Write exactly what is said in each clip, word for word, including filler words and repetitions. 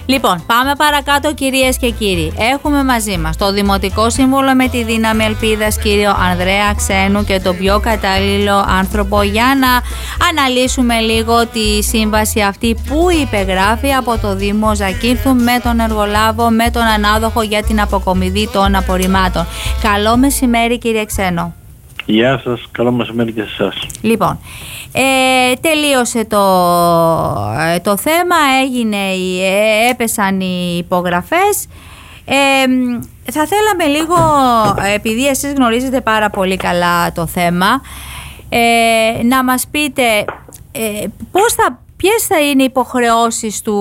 Λοιπόν, πάμε παρακάτω, κυρίες και κύριοι. Έχουμε μαζί μας το Δημοτικό Σύμβουλο με τη δύναμη ελπίδας, κύριο Ανδρέα Ξένου, και τον πιο κατάλληλο άνθρωπο για να αναλύσουμε λίγο τη σύμβαση αυτή που υπεγράφει από το Δήμο Ζακύνθου με τον εργολάβο, με τον ανάδοχο για την αποκομιδή των απορριμμάτων. Καλό μεσημέρι, κύριε Ξένο. Γεια σας, καλό μεσημέρι και σε εσάς. Λοιπόν, ε, τελείωσε το, ε, το θέμα, έγινε, ε, έπεσαν οι υπογραφές. Ε, θα θέλαμε λίγο, επειδή εσείς γνωρίζετε πάρα πολύ καλά το θέμα, ε, να μας πείτε ε, πώς θα, ποιες θα είναι οι υποχρεώσεις του,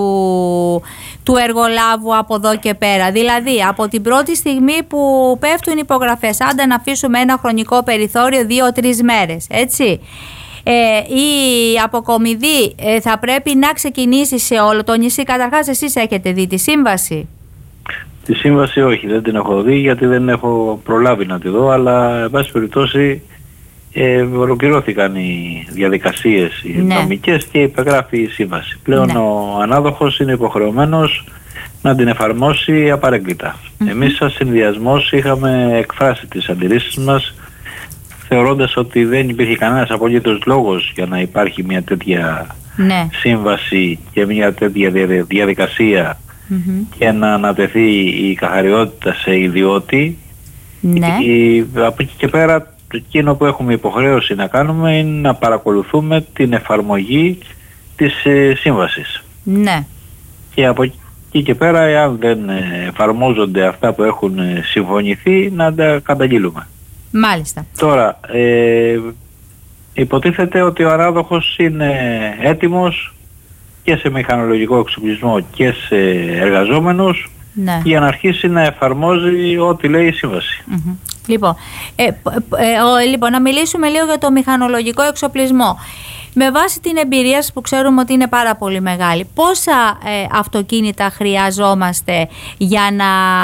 του εργολάβου από εδώ και πέρα. Δηλαδή, από την πρώτη στιγμή που πέφτουν οι υπογραφές, άντε να αφήσουμε ένα χρονικό περιθώριο δύο-τρεις μέρες, έτσι. Ε, η αποκομιδή ε, θα πρέπει να ξεκινήσει σε όλο το νησί. Καταρχάς, εσείς έχετε δει τη σύμβαση? Τη σύμβαση όχι, δεν την έχω δει γιατί δεν έχω προλάβει να τη δω, αλλά εν πάση περιπτώσει ε, ολοκληρώθηκαν οι διαδικασίες οι ναι. νομικές και υπεγράφει η σύμβαση. Πλέον ναι. ο ανάδοχος είναι υποχρεωμένος να την εφαρμόσει απαρέγκλητα. Mm-hmm. Εμείς σαν συνδυασμός είχαμε εκφράσει τις αντιρρήσεις μας, θεωρώντας ότι δεν υπήρχε κανένας απολύτως λόγος για να υπάρχει μια τέτοια ναι. σύμβαση και μια τέτοια διαδικασία mm-hmm. και να ανατεθεί η καθαριότητα σε ιδιώτη. Ναι. Η, από εκεί και πέρα, εκείνο που έχουμε υποχρέωση να κάνουμε είναι να παρακολουθούμε την εφαρμογή της ε, σύμβασης. Ναι. Και από εκεί και πέρα, εάν δεν εφαρμόζονται αυτά που έχουν συμφωνηθεί, να τα καταγγείλουμε. Μάλιστα. Τώρα, ε, υποτίθεται ότι ο ανάδοχος είναι έτοιμος και σε μηχανολογικό εξοπλισμό και σε εργαζόμενους ναι. για να αρχίσει να εφαρμόζει ό,τι λέει η σύμβαση. Mm-hmm. Λοιπόν, ε, ε, ε, λοιπόν, να μιλήσουμε λίγο για το μηχανολογικό εξοπλισμό. Με βάση την εμπειρία σας που ξέρουμε ότι είναι πάρα πολύ μεγάλη, πόσα ε, αυτοκίνητα χρειαζόμαστε για να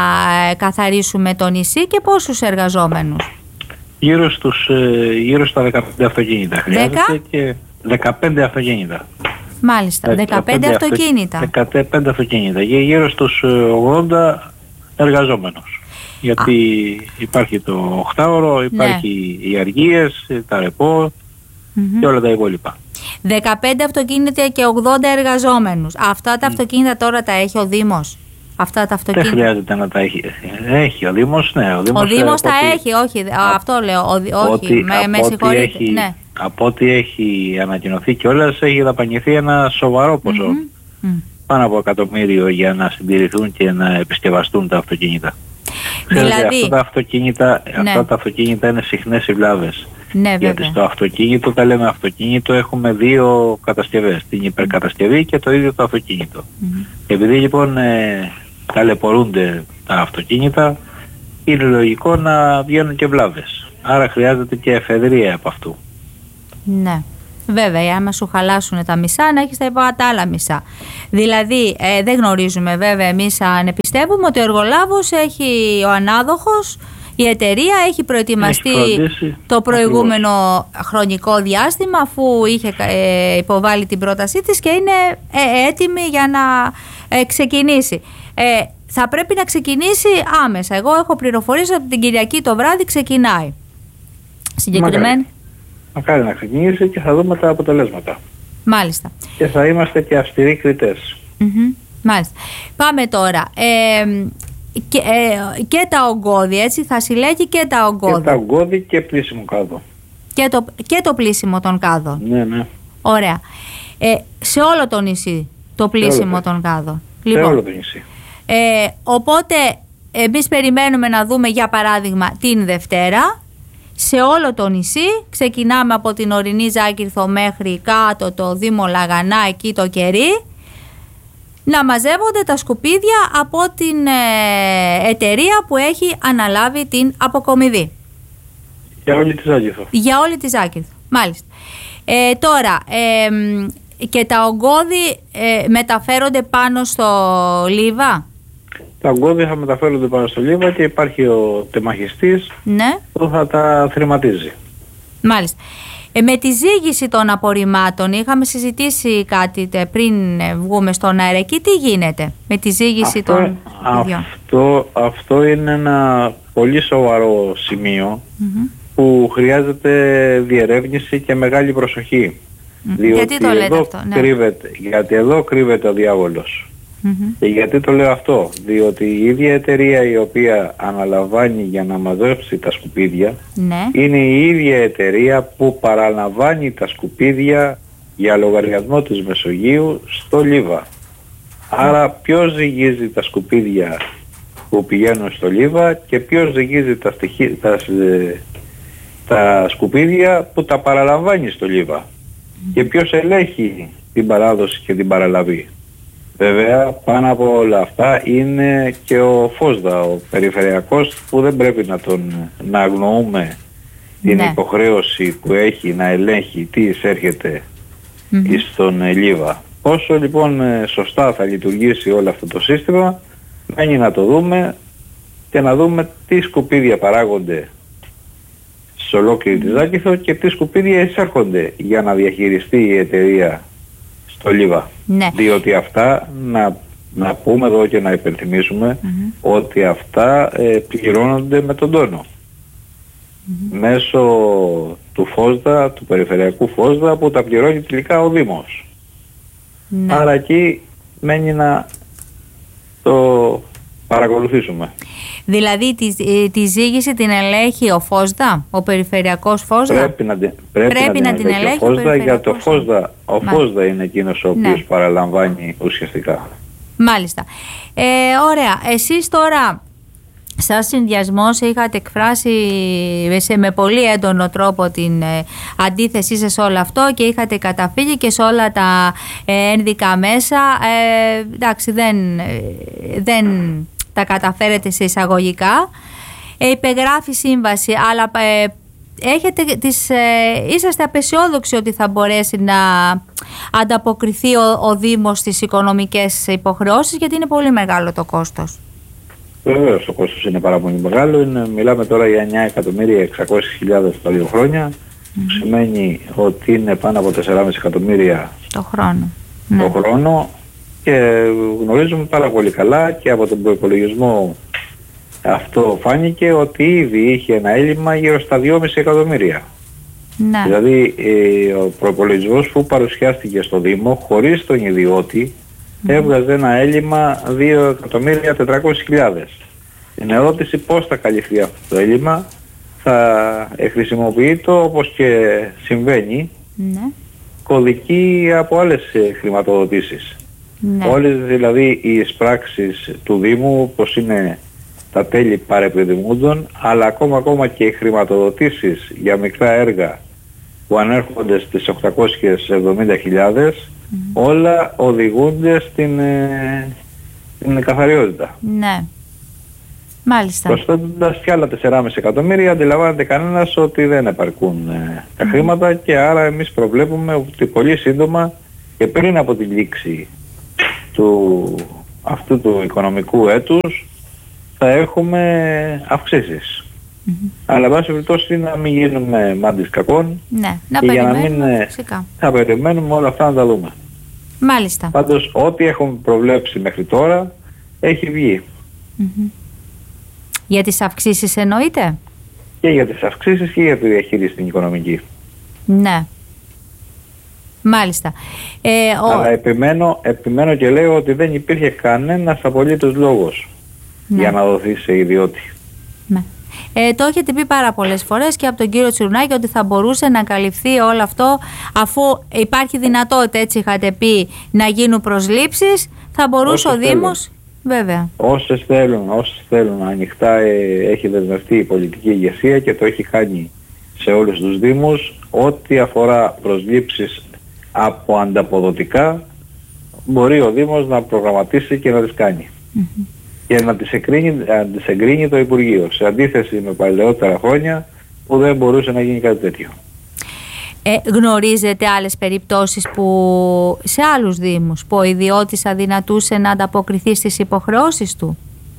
ε, καθαρίσουμε το νησί και πόσους εργαζόμενους? Γύρω, στους, ε, γύρω στα δεκαπέντε αυτοκίνητα χρειάζεται και δεκαπέντε αυτοκίνητα. Μάλιστα, δεκαπέντε αυτοκίνητα. δεκαπέντε αυτοκίνητα και γύρω στους ογδόντα εργαζόμενους. Γιατί Α. υπάρχει το οχτάωρο, υπάρχει ναι. οι αργίες, τα ρεπό mm-hmm. και όλα τα υπόλοιπα. δεκαπέντε αυτοκίνητα και ογδόντα εργαζόμενους. Αυτά τα mm. αυτοκίνητα τώρα τα έχει ο Δήμος? Αυτά τα αυτοκίνητα. Δεν χρειάζεται να τα έχει. Έχει ο Δήμος, ναι. Ο Δήμος, ο Δήμος τα ότι, έχει, όχι. Α, αυτό λέω. Ο, όχι, ότι, με, με συγχωρείτε. Έχει, ναι. Από ό,τι έχει ανακοινωθεί κιόλας, έχει δαπανηθεί ένα σοβαρό ποσό. Mm-hmm. Mm. Πάνω από εκατομμύριο για να συντηρηθούν και να επισκευαστούν τα αυτοκίνητα. Δηλαδή, αυτά τα αυτοκίνητα, ναι. αυτά τα αυτοκίνητα είναι συχνές οι βλάβες. Ναι, γιατί στο αυτοκίνητο, όταν λέμε αυτοκίνητο, έχουμε δύο κατασκευές. Την υπερκατασκευή και το ίδιο το αυτοκίνητο. Mm-hmm. Επειδή λοιπόν ε, ταλαιπωρούνται τα αυτοκίνητα, είναι λογικό να βγαίνουν και βλάβες. Άρα χρειάζεται και εφεδρεία από αυτού. Ναι. Βέβαια, άμα σου χαλάσουν τα μισά, να έχεις τα υπόλοιπα τα άλλα μισά. Δηλαδή, ε, δεν γνωρίζουμε βέβαια εμείς αν πιστεύουμε ότι ο εργολάβος έχει, ο ανάδοχος, η εταιρεία έχει προετοιμαστεί έχει το προηγούμενο ακριβώς. χρονικό διάστημα, αφού είχε ε, υποβάλει την πρότασή της και είναι ε, έτοιμη για να ε, ξεκινήσει. Ε, θα πρέπει να ξεκινήσει άμεσα. Εγώ έχω πληροφορίες ότι την Κυριακή το βράδυ ξεκινάει. Συγκεκριμένη. Μακάρι να ξεκινήσει και θα δούμε τα αποτελέσματα. Μάλιστα. Και θα είμαστε και αυστηροί κριτές. Mm-hmm. Μάλιστα. Πάμε τώρα. Ε, και, ε, και τα ογκώδη, έτσι, θα συλλέγει και τα ογκώδη. Και τα ογκώδη και πλήσιμο κάδο. Και το, και το πλήσιμο των κάδων. Ναι, ναι. Ωραία. Ε, σε όλο το νησί το πλήσιμο των κάδων. Σε λοιπόν, όλο το νησί. Ε, οπότε εμείς περιμένουμε να δούμε για παράδειγμα την Δευτέρα. Σε όλο το νησί, ξεκινάμε από την ορεινή Ζάκυνθο μέχρι κάτω το Δήμο Λαγανά, εκεί το Κερί, να μαζεύονται τα σκουπίδια από την ε, εταιρεία που έχει αναλάβει την αποκομιδή. Για όλη τη Ζάκυνθο. Για όλη τη Ζάκυνθο, μάλιστα. Ε, τώρα, ε, και τα ογκώδη ε, μεταφέρονται πάνω στο Λίβα. Τα ογκώδη θα μεταφέρονται πάνω στο Λίβα και υπάρχει ο τεμαχιστής ναι. που θα τα θρηματίζει. Μάλιστα. Ε, με τη ζύγηση των απορριμμάτων είχαμε συζητήσει κάτι πριν βγούμε στον αέρα. Εκεί τι γίνεται με τη ζύγηση αυτό, των ιδιών? Αυτό, αυτό είναι ένα πολύ σοβαρό σημείο mm-hmm. που χρειάζεται διερεύνηση και μεγάλη προσοχή. Mm-hmm. Διότι γιατί το λέτε εδώ αυτό? Ναι. Κρύβεται, γιατί εδώ κρύβεται ο διάβολος. Mm-hmm. Και γιατί το λέω αυτό? Διότι η ίδια εταιρεία η οποία αναλαμβάνει για να μαζέψει τα σκουπίδια ναι. είναι η ίδια εταιρεία που παραλαμβάνει τα σκουπίδια για λογαριασμό της Μεσογείου στο Λίβα. Άρα ποιος ζυγίζει τα σκουπίδια που πηγαίνουν στο Λίβα και ποιος ζυγίζει τα, στοιχεία, τα, τα σκουπίδια που τα παραλαμβάνει στο Λίβα mm. και ποιος ελέγχει την παράδοση και την παραλαβή. Βέβαια πάνω από όλα αυτά είναι και ο Φόσδα, ο περιφερειακός, που δεν πρέπει να τον να αγνοούμε την ναι. υποχρέωση που έχει να ελέγχει τι εισέρχεται mm-hmm. στον Λίβα. Όσο λοιπόν σωστά θα λειτουργήσει όλο αυτό το σύστημα, μένει να το δούμε και να δούμε τι σκουπίδια παράγονται σε ολόκληρη τη Ζάκηθο και τι σκουπίδια εισέρχονται για να διαχειριστεί η εταιρεία στο Λίβα. Ναι. Διότι αυτά, να, να πούμε εδώ και να υπενθυμίσουμε mm-hmm. ότι αυτά ε, πληρώνονται με τον τόνο. Mm-hmm. Μέσω του Φόσδα, του περιφερειακού Φόσδα, που τα πληρώνει τελικά ο Δήμος. Ναι. Άρα εκεί μένει να το παρακολουθήσουμε. Δηλαδή τη, τη ζύγηση την ελέγχει ο Φόσδα, ο περιφερειακός Φόσδα? Πρέπει να, πρέπει πρέπει να, να την ελέγχει ο Φόσδα, για το Φόσδα, ο Φόσδα είναι εκείνος ο οποίος ναι. παραλαμβάνει ουσιαστικά. Μάλιστα. Ε, ωραία. Εσείς τώρα σαν συνδυασμός είχατε εκφράσει σε, με πολύ έντονο τρόπο την ε, αντίθεσή σας σε όλο αυτό και είχατε καταφύγει και σε όλα τα ε, ένδικα μέσα. Ε, εντάξει, δεν, ε, δεν τα καταφέρετε σε εισαγωγικά. Ε, υπεγράφει σύμβαση, αλλά ε, έχετε τις, ε, είσαστε απεσιόδοξοι ότι θα μπορέσει να ανταποκριθεί ο, ο Δήμος στις οικονομικές υποχρεώσεις, γιατί είναι πολύ μεγάλο το κόστος. Βεβαίως το κόστος είναι πάρα πολύ μεγάλο. Είναι, μιλάμε τώρα για εννιά εκατομμύρια εξακόσιες χιλιάδες τα δύο χρόνια. Mm-hmm. Που σημαίνει ότι είναι πάνω από τέσσερα κόμμα πέντε εκατομμύρια το χρόνο. Το ναι. χρόνο. Και γνωρίζουμε πάρα πολύ καλά και από τον προϋπολογισμό αυτό φάνηκε ότι ήδη είχε ένα έλλειμμα γύρω στα δυόμισι εκατομμύρια. Ναι. Δηλαδή ε, ο προϋπολογισμός που παρουσιάστηκε στο Δήμο χωρίς τον ιδιώτη mm. έβγαζε ένα έλλειμμα δύο εκατομμύρια τετρακόσιες χιλιάδες. Την ερώτηση πώς θα καλυφθεί αυτό το έλλειμμα, θα χρησιμοποιείται όπως και συμβαίνει ναι. κωδική από άλλες χρηματοδοτήσεις. Ναι. Όλες δηλαδή οι εισπράξεις του Δήμου, όπως είναι τα τέλη παρεπιδημούντων, αλλά ακόμα, ακόμα και οι χρηματοδοτήσεις για μικρά έργα που ανέρχονται στις οκτακόσιες εβδομήντα χιλιάδες, mm. όλα οδηγούνται στην, ε, στην καθαριότητα. Ναι. Μάλιστα. Προσθέτοντας και άλλα τέσσερα κόμμα πέντε εκατομμύρια, αντιλαμβάνεται κανένας ότι δεν επαρκούν ε, τα mm. χρήματα, και άρα εμείς προβλέπουμε ότι πολύ σύντομα και πριν από την λήξη του αυτού του οικονομικού έτους θα έχουμε αυξήσεις. Mm-hmm. Αλλά βάση περιπτώσει να μην γίνουμε μάντις κακών, ναι, να και για να μην φυσικά. θα περιμένουμε όλα αυτά να τα δούμε. Μάλιστα. Πάντως ό,τι έχουμε προβλέψει μέχρι τώρα έχει βγει. Mm-hmm. Για τις αυξήσεις εννοείται? Και για τις αυξήσεις και για τη διαχείριση την οικονομική. Ναι. Μάλιστα. Ε, ο... Αλλά επιμένω, επιμένω και λέω ότι δεν υπήρχε κανένας απολύτως λόγος ναι. για να δοθεί σε ιδιώτη. Ναι. Ε, το έχετε πει πάρα πολλές φορές και από τον κύριο Τσουρνάκη ότι θα μπορούσε να καλυφθεί όλο αυτό, αφού υπάρχει δυνατότητα, έτσι είχατε πει, να γίνουν προσλήψεις, θα μπορούσε όσες ο Δήμος θέλουν. Βέβαια. Όσες θέλουν, όσες θέλουν ανοιχτά ε, έχει δεσμευτεί η πολιτική ηγεσία και το έχει κάνει σε όλους τους Δήμους. Ό,τι αφορά προσλήψεις από ανταποδοτικά μπορεί ο Δήμος να προγραμματίσει και να τις κάνει mm-hmm. και να τις, εκρίνει, να τις εγκρίνει το Υπουργείο, σε αντίθεση με παλαιότερα χρόνια που δεν μπορούσε να γίνει κάτι τέτοιο. Ε, γνωρίζετε άλλες περιπτώσεις που σε άλλους Δήμους που ο ιδιώτης αδυνατούσε να ανταποκριθεί στις υποχρεώσεις του?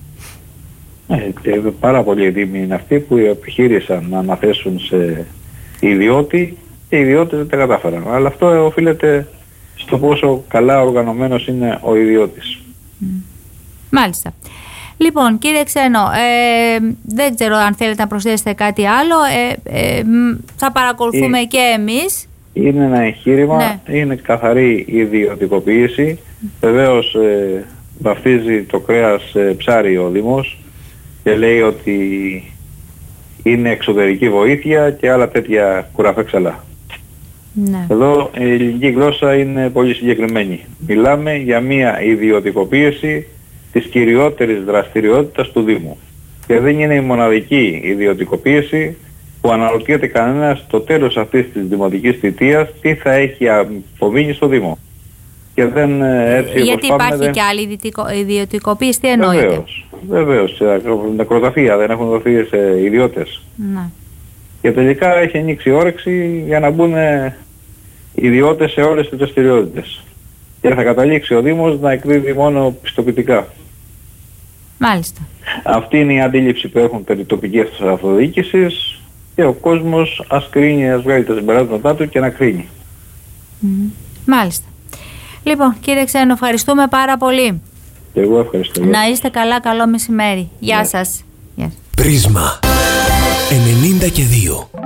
Ε, και πάρα πολλοί Δήμοι είναι αυτοί που επιχείρησαν να αναθέσουν σε ιδιώτη και οι ιδιώτες δεν τα κατάφεραν. Αλλά αυτό οφείλεται στο πόσο καλά οργανωμένος είναι ο ιδιώτης. Mm. Μάλιστα. Λοιπόν, κύριε Ξένο, ε, δεν ξέρω αν θέλετε να προσθέσετε κάτι άλλο. Ε, ε, θα παρακολουθούμε ε, και εμείς. Είναι ένα εγχείρημα, ναι. Είναι καθαρή ιδιωτικοποίηση. Βεβαίως ε, βαφτίζει το κρέας ε, ψάρι ο Δήμος και λέει ότι είναι εξωτερική βοήθεια και άλλα τέτοια κουραφέξαλα. Ναι. Εδώ η ελληνική γλώσσα είναι πολύ συγκεκριμένη. Μιλάμε για μια ιδιωτικοποίηση της κυριότερης δραστηριότητας του Δήμου. Και δεν είναι η μοναδική ιδιωτικοποίηση που αναρωτιέται κανένας στο τέλος αυτής της δημοτικής θητείας τι θα έχει απομείνει στο Δήμο. Και δεν έτσι. Γιατί υπάρχει πάμε, δεν... και άλλη ιδιωτικοποίηση, τι εννοείται? Βεβαίως, βεβαίως. Νεκροταφεία δεν έχουν δοθεί σε ιδιώτες. Ναι. Και τελικά έχει ανοίξει όρεξη για να μπουν ιδιώτες σε όλες τις δραστηριότητες. Και θα καταλήξει ο Δήμος να εκδίδει μόνο πιστοποιητικά. Μάλιστα. Αυτή είναι η αντίληψη που έχουν περί τοπικής αυτοδιοίκησης και ο κόσμος ας κρίνει, ας βγάλει τα συμπεράσματά του και να κρίνει. Mm. Μάλιστα. Λοιπόν, κύριε Ξένο, ευχαριστούμε πάρα πολύ. Και εγώ ευχαριστώ. Να είστε καλά, καλό μεσημέρι. Γεια yeah. σας. Γεια. Πρίσμα ενενήντα και δύο.